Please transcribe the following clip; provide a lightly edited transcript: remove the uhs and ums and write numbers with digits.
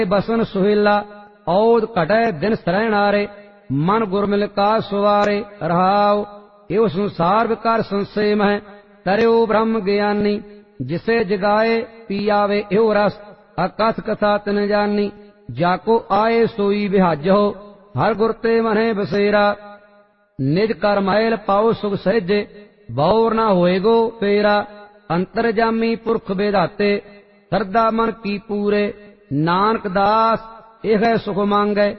बसन सुहेला औद घटै दिन सरैणारे मन गुरमिल का सुवारे रहाओ। एव संसार विकार संशय मह तरयो ब्रह्म ज्ञानी जिसे जगाए पियावे एव रस अकथ कथा तिन जानी। जाको आए सोई बिहाजो हर गुर ते मने बसेरा निज कर मैल पाओ सुख सहजे बौर ना होएगो पेरा। अंतरजामी पुरख बेधाते सरदा मन की पूरे नानक दास एह सुख मांगै